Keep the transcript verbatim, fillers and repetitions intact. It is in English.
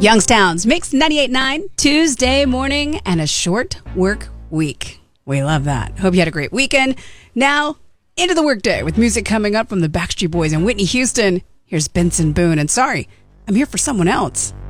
Youngstown's Mix ninety-eight point nine, Tuesday morning and a short work week. We love that. Hope you had a great weekend. Now, into the workday with music coming up from the Backstreet Boys and Whitney Houston. Here's Benson Boone. And sorry, I'm here for someone else.